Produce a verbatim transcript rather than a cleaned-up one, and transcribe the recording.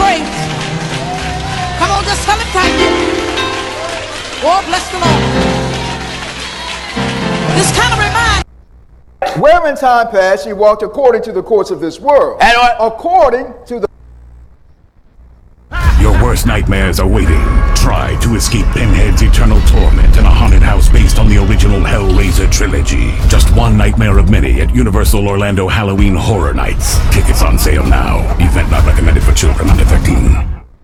praise. Come on, just tell him thank you. Oh, bless the Lord. This kind of reminds. Where in time past he walked according to the course of this world. And what? According to the... Your worst nightmares are waiting. Try to escape Pinhead's eternal torment in a haunted house based on the original Hellraiser trilogy. Just one nightmare of many at Universal Orlando Halloween Horror Nights. Tickets on sale now. Event not recommended for children under thirteen.